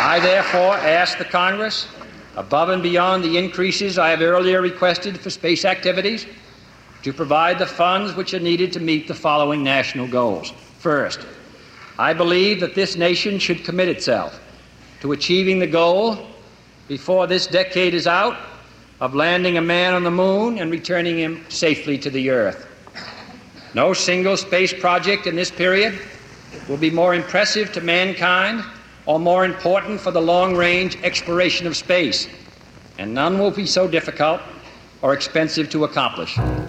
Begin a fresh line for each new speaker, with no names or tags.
I therefore ask the Congress, above and beyond the increases I have earlier requested for space activities, to provide the funds which are needed to meet the following national goals. First, I believe that this nation should commit itself to achieving the goal, before this decade is out, of landing a man on the moon and returning him safely to the Earth. No single space project in this period will be more impressive to mankind or more important for the long-range exploration of space, and none will be so difficult or expensive to accomplish.